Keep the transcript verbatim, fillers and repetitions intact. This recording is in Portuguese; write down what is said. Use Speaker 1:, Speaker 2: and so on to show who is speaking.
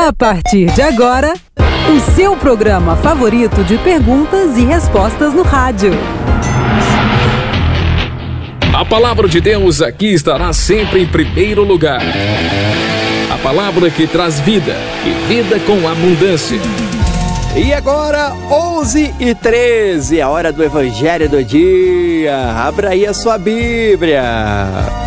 Speaker 1: A partir de agora, o seu programa favorito de perguntas e respostas no rádio.
Speaker 2: A palavra de Deus aqui estará sempre em primeiro lugar. A palavra que traz vida e vida com abundância.
Speaker 3: E agora, onze e treze, a hora do Evangelho do Dia. Abra aí a sua Bíblia.